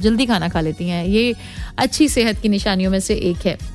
जल्दी खाना खा लेती हैं, ये अच्छी सेहत की निशानियों में से एक है।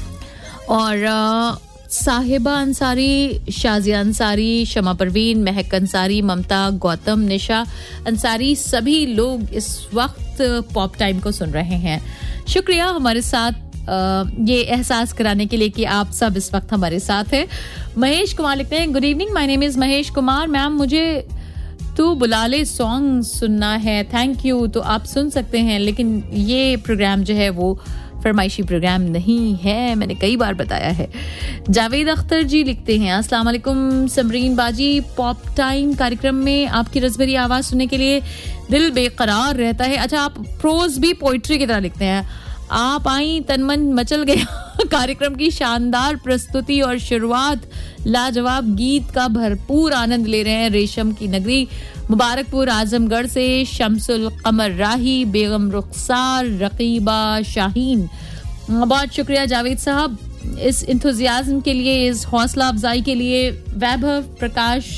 और साहिबा अंसारी, शाजिया अंसारी, शमा परवीन, महक अंसारी, ममता, गौतम, निशा अंसारी, सभी लोग इस वक्त पॉप टाइम को सुन रहे हैं। शुक्रिया हमारे साथ ये एहसास कराने के लिए कि आप सब इस वक्त हमारे साथ हैं। महेश कुमार लिखते हैं, good evening, my name is Mahesh Kumar. Ma'am, मुझे तू बुला ले सॉन्ग सुनना है। Thank you. तो आप सुन सकते हैं, लेकिन ये प्रोग्राम जो है वो फरमाइशी प्रोग्राम नहीं है, मैंने कई बार बताया है। जावेद अख्तर जी लिखते हैं, अस्सलाम वालेकुम समरीन बाजी, पॉप टाइम कार्यक्रम में आपकी रसभरी आवाज़ सुनने के लिए दिल बेकरार रहता है। अच्छा, आप प्रोज भी पोइट्री की तरह लिखते हैं। आप आई, तन मन मचल गया। कार्यक्रम की शानदार प्रस्तुति और शुरुआत, लाजवाब गीत का भरपूर आनंद ले रहे हैं। रेशम की नगरी मुबारकपुर आजमगढ़ से शमसुल कमर राही, बेगम रुखसार, रकीबा शाहीन, बहुत शुक्रिया जावेद साहब इस इंथुजियाज्म के लिए, इस हौसला अफजाई के लिए। वैभव प्रकाश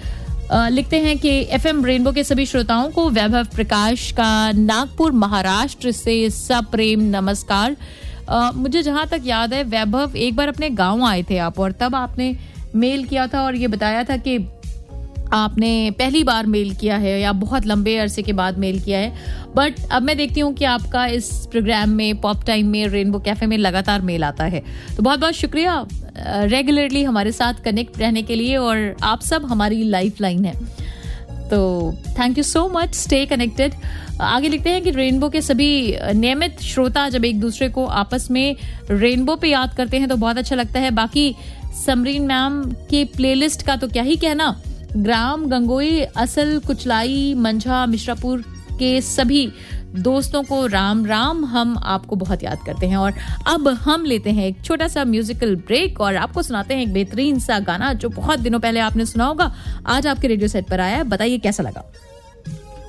लिखते हैं कि एफएम रेनबो के सभी श्रोताओं को वैभव प्रकाश का नागपुर महाराष्ट्र से सप्रेम नमस्कार। मुझे जहाँ तक याद है वैभव, एक बार अपने गांव आए थे आप, और तब आपने मेल किया था और ये बताया था कि आपने पहली बार मेल किया है या बहुत लंबे अरसे के बाद मेल किया है। बट अब मैं देखती हूँ कि आपका इस प्रोग्राम में, पॉप टाइम में, रेनबो कैफे में लगातार मेल आता है। तो बहुत बहुत शुक्रिया रेगुलरली हमारे साथ कनेक्ट रहने के लिए, और आप सब हमारी लाइफ लाइन है। तो thank you so much, stay connected. आगे लिखते हैं कि रेनबो के सभी नियमित श्रोता जब एक दूसरे को आपस में रेनबो पे याद करते हैं तो बहुत अच्छा लगता है। बाकी समरीन मैम के प्लेलिस्ट का तो क्या ही कहना। ग्राम गंगोई, असल, कुचलाई, मंझा, मिश्रापुर के सभी दोस्तों को राम राम, हम आपको बहुत याद करते हैं। और अब हम लेते हैं एक छोटा सा म्यूजिकल ब्रेक और आपको सुनाते हैं एक बेहतरीन सा गाना जो बहुत दिनों पहले आपने सुना होगा, आज आपके रेडियो सेट पर आया है। बताइए कैसा लगा।